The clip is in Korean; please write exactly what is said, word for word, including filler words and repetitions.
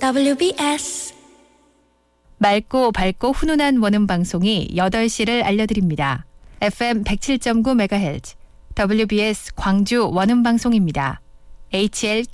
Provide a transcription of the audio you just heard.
더블유비에스 맑고 밝고 훈훈한 원음 방송이 여덟 시를 알려드립니다. 에프엠 백칠 점 구 메가헤르츠 더블유비에스 광주 원음 방송입니다. 에이치엘